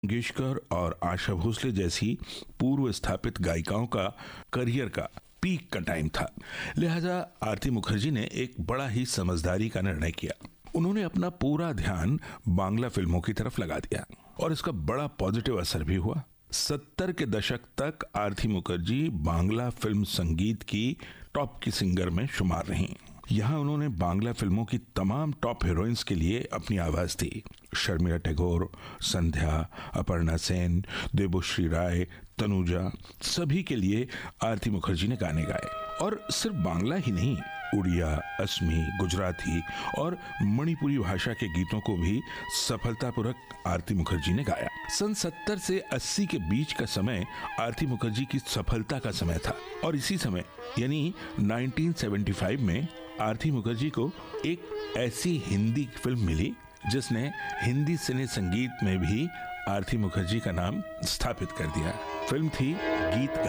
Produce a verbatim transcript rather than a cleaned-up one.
मंगेशकर और आशा भोसले जैसी पूर्व स्थापित गायिकाओं का करियर का पीक का टाइम था। लिहाजा आरती मुखर्जी ने एक बड़ा ही समझदारी का निर्णय किया। उन्होंने अपना पूरा ध्यान बांग्ला फिल्मों की तरफ लगा दिया और इसका बड़ा पॉजिटिव असर भी हुआ। सत्तर के दशक तक आरती मुखर्जी बांग्ला फिल्म संगीत की टॉप की सिंगर में शुमार रहीं। यहाँ उन्होंने बांग्ला फिल्मों की तमाम टॉप हीरोइंस के लिए अपनी आवाज दी। शर्मिला टैगोर, संध्या, अपर्णा सेन, देबोश्री राय, तनुजा, सभी के लिए आरती मुखर्जी ने गाने गाए। और सिर्फ बांग्ला ही नहीं, उड़िया, असमी, गुजराती और मणिपुरी भाषा के गीतों को भी सफलतापूर्वक आरती मुखर्जी ने गाया। सन सत्तर से अस्सी के बीच का समय आरती मुखर्जी की सफलता का समय था और इसी समय यानी उन्नीस सौ पचहत्तर में आरती मुखर्जी को एक ऐसी हिंदी फिल्म मिली जिसने हिंदी सिने संगीत में भी आरती मुखर्जी का नाम स्थापित कर दिया। फिल्म थी गीत